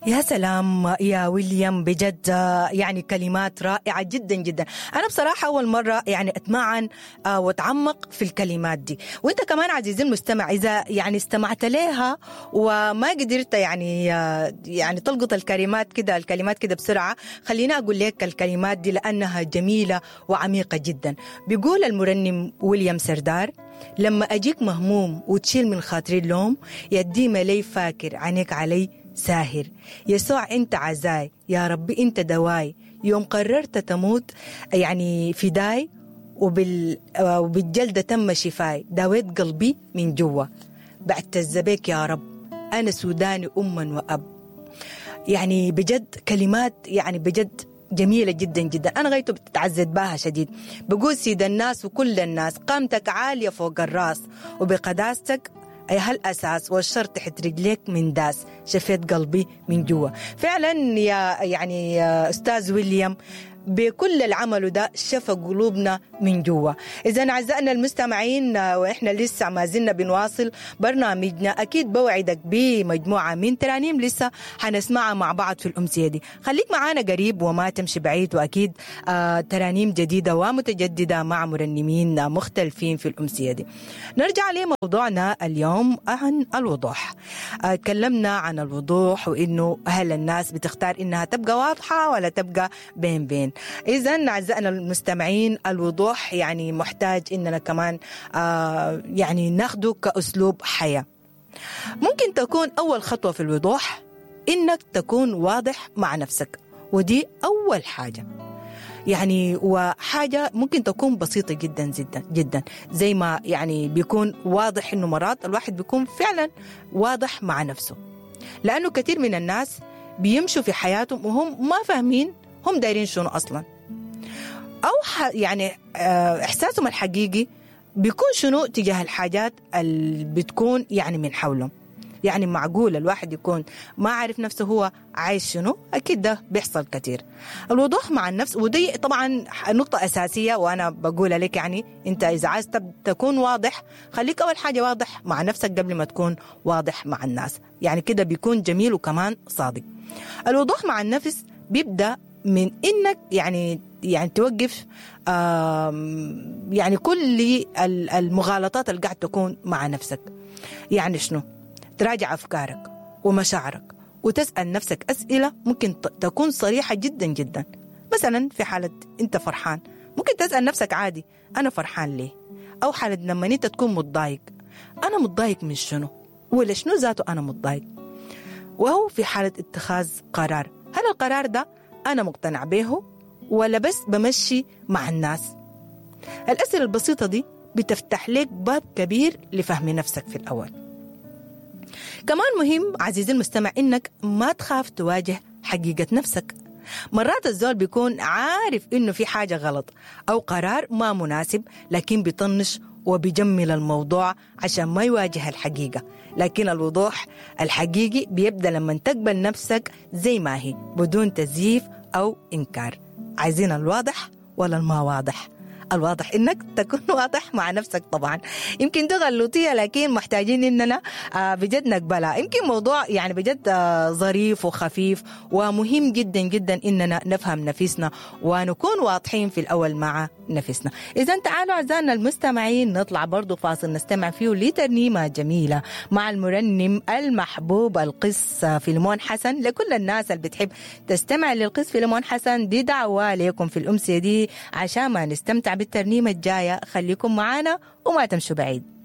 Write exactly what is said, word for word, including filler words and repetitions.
يا سلام يا ويليام، بجد يعني كلمات رائعة جدا جدا. أنا بصراحة أول مرة يعني أتمعن وأتعمق في الكلمات دي، وإنت كمان عزيزي المستمع إذا يعني استمعت لها وما قدرت يعني يعني تلقط الكلمات كده الكلمات كده بسرعة، خلينا أقول لك الكلمات دي لأنها جميلة وعميقة جدا. بيقول المرنم ويليام سردار: لما أجيك مهموم وتشيل من خاطري اللوم، يديم لي فاكر عينيك علي ساهر. يسوع أنت عزاي، يا ربي أنت دواي، يوم قررت تموت يعني فداي، وبال وبالجلدة تم شفاي، داويت قلبي من جوا، بعتز بك يا رب، أنا سوداني أما وأب. يعني بجد كلمات يعني بجد جميلة جدا جدا. أنا غايته بتتعزد بها شديد. بقول سيد الناس وكل الناس، قامتك عالية فوق الراس، وبقداستك أي هالأساس، والشر تحت رجليك من داس، شفيت قلبي من جوا. فعلا يا يعني يا أستاذ ويليام، بكل العمل ده شفى قلوبنا من جوا. إذا أعزائنا المستمعين، وإحنا لسه ما زلنا بنواصل برنامجنا، أكيد بوعدك بمجموعة من ترانيم لسه حنسمعها مع بعض في الأمسية دي. خليك معانا قريب وما تمشي بعيد، وأكيد آه ترانيم جديدة ومتجددة مع مرنمين مختلفين في الأمسية دي. نرجع لموضوعنا اليوم عن الوضوح. آه تكلمنا عن الوضوح، وإنه هل الناس بتختار إنها تبقى واضحة ولا تبقى بين بين. إذن أعزائنا المستمعين، الوضوح يعني محتاج إننا كمان آه يعني ناخده كأسلوب حياة. ممكن تكون أول خطوة في الوضوح إنك تكون واضح مع نفسك، ودي أول حاجة يعني، وحاجة ممكن تكون بسيطة جدا جدا جدا، زي ما يعني بيكون واضح إنه مرات الواحد بيكون فعلا واضح مع نفسه، لأنه كثير من الناس بيمشوا في حياتهم وهم ما فاهمين هم دايرين شنو أصلا، أو يعني إحساسهم الحقيقي بيكون شنو تجاه الحاجات اللي بتكون يعني من حولهم. يعني معقول الواحد يكون ما عارف نفسه هو عايش شنو؟ أكيد ده بيحصل كتير. الوضوح مع النفس، ودي طبعا نقطة أساسية، وأنا بقول لك يعني أنت إذا عايز تكون واضح، خليك أول حاجة واضح مع نفسك قبل ما تكون واضح مع الناس، يعني كده بيكون جميل وكمان صادق. الوضوح مع النفس بيبدأ من إنك يعني يعني توقف يعني كل المغالطات اللي قاعد تكون مع نفسك. يعني شنو؟ تراجع أفكارك ومشاعرك، وتسأل نفسك أسئلة ممكن تكون صريحة جدا جدا. مثلا في حالة أنت فرحان، ممكن تسأل نفسك عادي: أنا فرحان ليه؟ أو حالة لما أنت تكون متضايق، أنا متضايق من شنو؟ ولا شنو ذاته أنا متضايق؟ وهو في حالة اتخاذ قرار، هل القرار ده أنا مقتنع به ولا بس بمشي مع الناس؟ الأسئلة البسيطة دي بتفتح لك باب كبير لفهم نفسك في الأول. كمان مهم عزيزي المستمع إنك ما تخاف تواجه حقيقة نفسك. مرات الزول بيكون عارف إنه في حاجة غلط أو قرار ما مناسب، لكن بيطنش وبيجمل الموضوع عشان ما يواجه الحقيقة. لكن الوضوح الحقيقي بيبدأ لما تقبل نفسك زي ما هي، بدون تزييف أو إنكار. عايزين الواضح ولا الما واضح؟ الواضح إنك تكون واضح مع نفسك. طبعا يمكن تغلطيها، لكن محتاجين إننا آه بجد نقبلها. يمكن موضوع يعني بجد آه ظريف وخفيف، ومهم جدا جدا إننا نفهم نفسنا ونكون واضحين في الأول مع نفسنا. إذن تعالوا أعزائنا المستمعين نطلع برضو فاصل نستمع فيه لترنيمة جميلة مع المرنم المحبوب القس فيلمون حسن. لكل الناس اللي بتحب تستمع للقس فيلمون حسن، دي دعوة لكم في الأمسية دي عشان ما نستمتع بالترنيمة الجاية. خليكم معانا وما تمشوا بعيد.